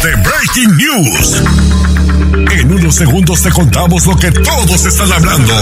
de Breaking News. En unos segundos te contamos lo que todos están hablando.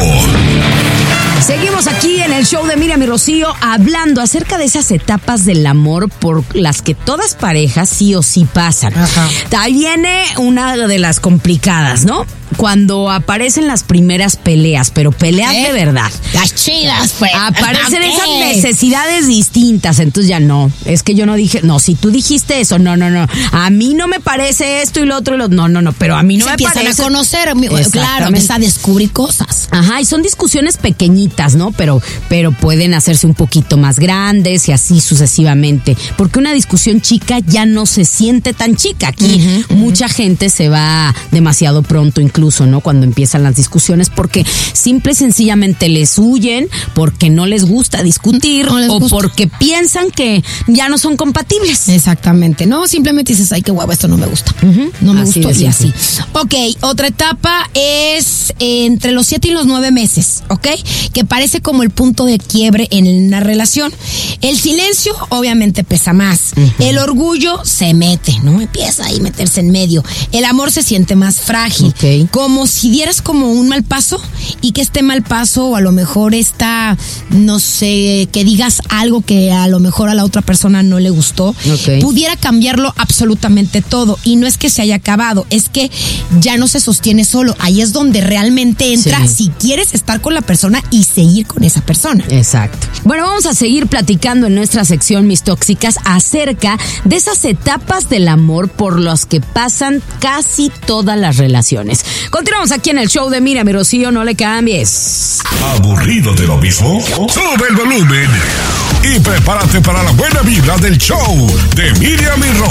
Seguimos aquí en el show de Miriam y Rocío hablando acerca de esas etapas del amor por las que todas parejas sí o sí pasan. Ajá. Ahí viene una de las complicadas, ¿no? Cuando aparecen las primeras peleas, pero peleas de verdad. Las chidas, pues. Aparecen esas necesidades distintas, entonces ya no. Es que yo no dije, no, si tú dijiste eso, no. A mí no me parece esto y lo otro, no, pero a mí no me parece. Empiezan a conocer, claro, empiezan a descubrir cosas. Ajá, y son discusiones pequeñitas, ¿no? Pero pueden hacerse un poquito más grandes y así sucesivamente. Porque una discusión chica ya no se siente tan chica. Aquí mucha gente se va demasiado pronto, incluso, ¿no? Cuando empiezan las discusiones, porque simple y sencillamente les huyen, porque no les gusta discutir o porque piensan que ya no son compatibles. Exactamente. No, simplemente dices, ay, qué huevo, esto no me gusta. No me gustó y así. Ok, otra etapa es entre los 7 y los 9 meses, ¿ok? Que parece como el punto de quiebre en una relación. El silencio obviamente pesa más. El orgullo se mete, ¿no? Empieza ahí a meterse en medio. El amor se siente más frágil. Okay. Como si dieras como un mal paso y que este mal paso o a lo mejor está, no sé, que digas algo que a lo mejor a la otra persona no le gustó, pudiera cambiarlo absolutamente todo. Y no es que se haya acabado, es que ya no se sostiene solo. Ahí es donde realmente entra si quieres estar con la persona y seguir con esa persona. Exacto. Bueno, vamos a seguir platicando en nuestra sección Mis Tóxicas acerca de esas etapas del amor por las que pasan casi todas las relaciones. Continuamos aquí en el show de Miriam y Rocío, no le cambies. ¿Aburrido de lo mismo? Sube el volumen y prepárate para la buena vibra del show de Miriam y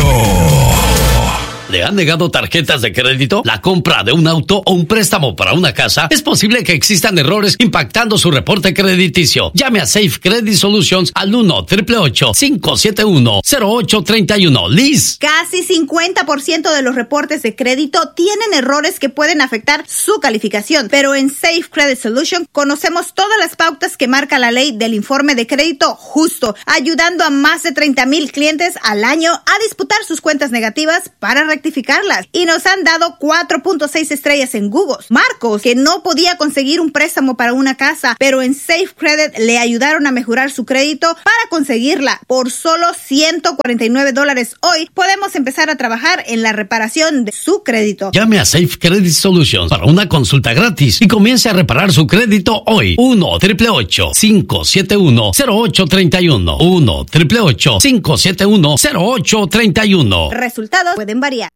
Rocío. ¿Le han negado tarjetas de crédito? ¿La compra de un auto o un préstamo para una casa? Es posible que existan errores impactando su reporte crediticio. Llame a Safe Credit Solutions al 1-888-571-0831. Liz. Casi 50% de los reportes de crédito tienen errores que pueden afectar su calificación. Pero en Safe Credit Solutions conocemos todas las pautas que marca la ley del informe de crédito justo, ayudando a más de 30,000 clientes al año a disputar sus cuentas negativas para rectificarlas. Y nos han dado 4.6 estrellas en Google. Marcos, que no podía conseguir un préstamo para una casa, pero en Safe Credit le ayudaron a mejorar su crédito para conseguirla. Por solo $149 hoy podemos empezar a trabajar en la reparación de su crédito. Llame a Safe Credit Solutions para una consulta gratis y comience a reparar su crédito hoy. 1-888-571-0831. 1-888-571-0831. Resultados pueden variar.